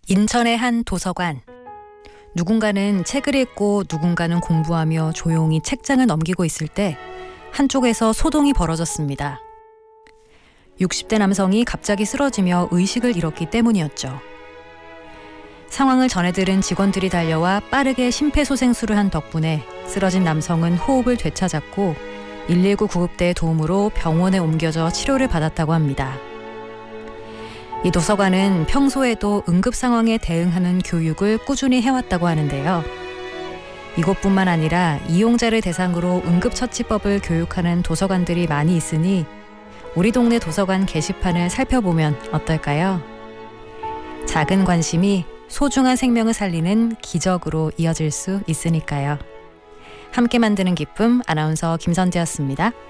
인천의 한 도서관. 누군가는 책을 읽고 누군가는 공부하며 조용히 책장을 넘기고 있을 때 한쪽에서 소동이 벌어졌습니다. 60대 남성이 갑자기 쓰러지며 의식을 잃었기 때문이었죠. 상황을 전해들은 직원들이 달려와 빠르게 심폐소생술을 한 덕분에 쓰러진 남성은 호흡을 되찾았고 119 구급대의 도움으로 병원에 옮겨져 치료를 받았다고 합니다. 이 도서관은 평소에도 응급 상황에 대응하는 교육을 꾸준히 해왔다고 하는데요. 이곳뿐만 아니라 이용자를 대상으로 응급처치법을 교육하는 도서관들이 많이 있으니 우리 동네 도서관 게시판을 살펴보면 어떨까요? 작은 관심이 소중한 생명을 살리는 기적으로 이어질 수 있으니까요. 함께 만드는 기쁨, 아나운서 김선재였습니다.